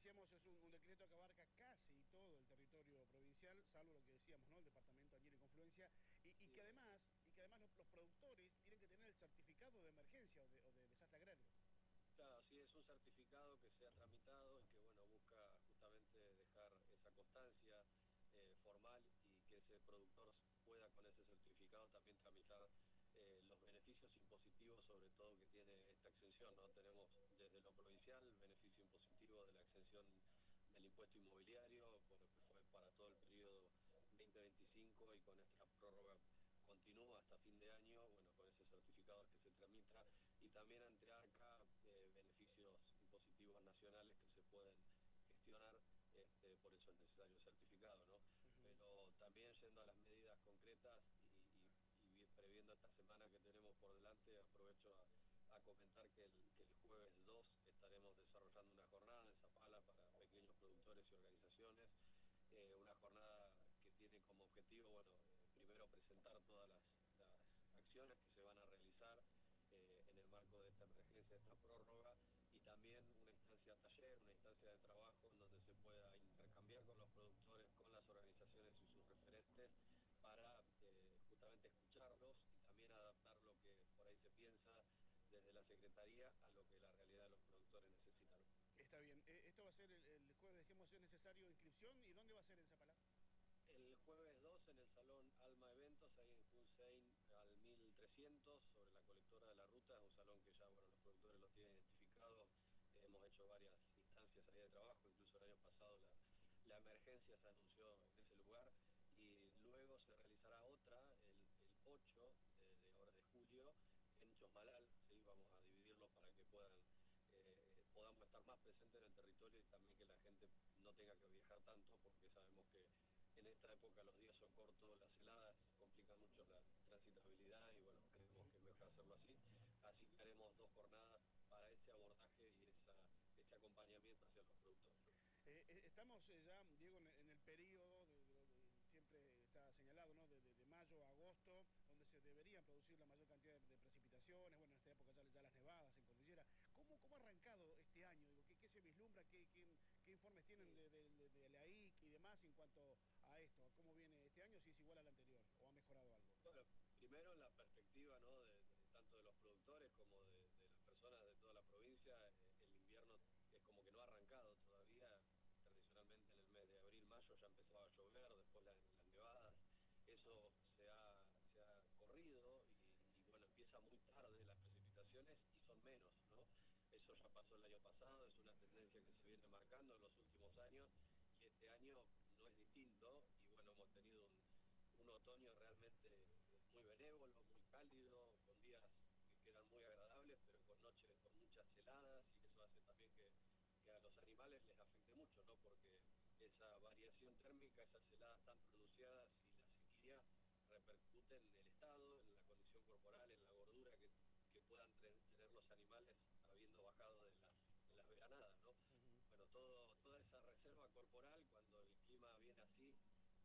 decíamos, es un decreto que abarca casi todo el territorio provincial, salvo lo que decíamos, ¿no? El departamento Añil y Confluencia, y Sí, que además los productores tienen que tener el certificado de emergencia o de desastre agrario. claro, sí, es un certificado que se ha tramitado y que, bueno, busca justamente dejar esa constancia formal y que ese productor pueda con ese certificado también tramitar los beneficios impositivos, sobre todo que tiene esta exención, ¿no? Tenemos desde lo provincial el beneficio impositivo de la exención del impuesto inmobiliario, bueno, que fue para todo el periodo 2025 y con esta prórroga continúa hasta fin de año, bueno, con ese certificado que se tramita, y también ante ARCA beneficios impositivos nacionales que se pueden gestionar, por eso es necesario el certificado, ¿no? Ujú. Pero también yendo a las medidas concretas y previendo esta semana que tenemos por delante, aprovecho a comentar que el jueves 2 estaremos desarrollando una jornada en Zapala para pequeños productores y organizaciones, una jornada que tiene como objetivo, bueno, primero presentar todas las acciones que se van a realizar en el marco de esta emergencia, de esta prórroga, y también una instancia taller, una instancia de trabajo en donde se pueda intercambiar con los productores, con las organizaciones y sus referentes para justamente escucharlos y también adaptar lo que por ahí se piensa desde la Secretaría a lo que la realidad de los productores necesitan. Está bien. Esto va a ser el jueves, decíamos, es necesario inscripción. ¿Y dónde va a ser en Zapala? El jueves 2 en el Salón Alma Eventos, ahí en Hussein al 1300, sobre la colectora de la ruta. Es un salón que ya, bueno, los productores lo tienen identificado. Hemos hecho varias instancias ahí de trabajo, incluso el año pasado la emergencia se anunció en ese lugar. Y luego se realizará otra, el 8 ahora de julio, en Chosmalal. ¿Sí? Vamos a dividirlo para que podamos estar más presentes en el territorio y también que la gente no tenga que viajar tanto, porque sabemos que en esta época los días son cortos, las heladas complican mucho la transitabilidad y, bueno, creemos que es mejor hacerlo así. Así que haremos dos jornadas para ese abordaje y ese acompañamiento hacia los productores. Estamos ya, Diego, en el periodo de lo que siempre está señalado, ¿no? De mayo a agosto, donde se deberían producir la mayor cantidad de precipitaciones. Bueno, en esta época ya las nevadas en cordillera. ¿Cómo ha arrancado este año? Digo, ¿qué se vislumbra? ¿Qué informes tienen Sí. de la IC y demás en cuanto a esto? ¿Cómo viene este año? Si es igual al anterior o ha mejorado algo. Bueno, primero en la perspectiva, ¿no? Tanto de los productores como de las personas de toda la provincia, el invierno es como que no ha arrancado todavía. Tradicionalmente en el mes de abril, mayo ya empezaba a llover, después las nevadas, eso se ha corrido y bueno, empieza muy tarde las precipitaciones y son menos, ¿no? Eso ya pasó el año pasado, es una tendencia que se viene marcando en los últimos años y este año no es distinto y bueno, hemos tenido un otoño realmente muy benévolo, muy cálido, con días que eran muy agradables, pero con noches con muchas heladas, y eso hace también que a los animales les afecte mucho, ¿no? Porque esa variación térmica, esas heladas tan pronunciadas y la sequía repercuten en el estado, en la condición corporal, en la gordura que puedan tener los animales habiendo bajado de las veranadas, ¿no? Ujú. Bueno, toda esa reserva corporal, cuando el clima viene así,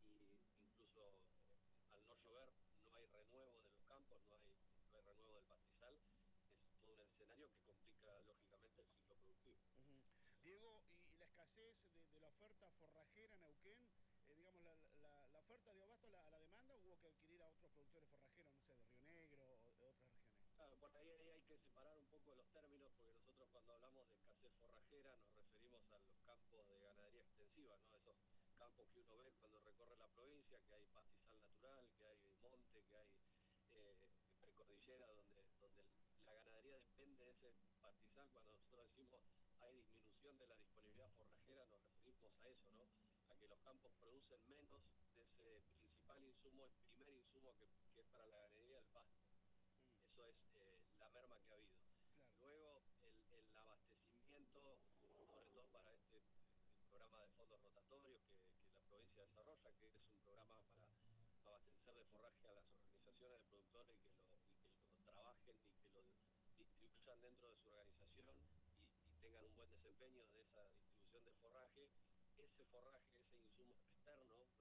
y incluso al no llover no hay renuevo de los campos, no hay renuevo del pastizal, es todo un escenario que complica lógicamente el ciclo productivo. Ujú. Diego, y la escasez de la oferta forrajera en Neuquén, digamos, la oferta dio abasto a la demanda, o hubo que adquirir a otros productores forrajeros, no sé, de Río Negro o de otras regiones? Claro, por ahí hay que separar un poco los términos, porque nosotros cuando hablamos de escasez forrajera nos referimos a los campos de ganadería extensiva, ¿no? Esos campos que uno ve cuando recorre la provincia, que hay pastizal natural, que hay monte, que hay precordillera, donde la ganadería depende de ese pastizal. Cuando nosotros decimos hay disminución de la disponibilidad forrajera, nos referimos a eso, ¿no? A que los campos producen menos de ese principal insumo, el primer insumo que es para la ganadería, el pasto. Mm, Eso es la merma que ha habido. claro. Luego, el abastecimiento, sobre todo para el programa de fondos rotatorios que la provincia desarrolla, que es un programa para abastecer de forraje a las organizaciones de productores y que lo trabajen y que lo distribuyan dentro de su organización y tengan un buen desempeño de esa distribución de forraje. Ese forraje, ese insumo externo